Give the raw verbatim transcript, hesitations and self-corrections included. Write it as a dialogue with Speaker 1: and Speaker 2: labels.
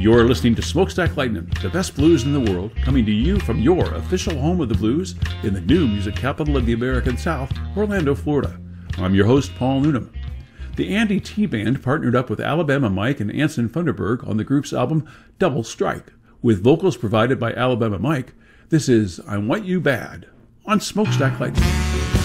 Speaker 1: You're listening to Smokestack Lightning, the best blues in the world, coming to you from your official home of the blues in the new music capital of the American South, Orlando, Florida. I'm your host, Paul Noonan. The Andy T Band partnered up with Alabama Mike and Anson Funderburg on the group's album Double Strike. With vocals provided by Alabama Mike, this is I Want You Bad on Smokestack Lightning.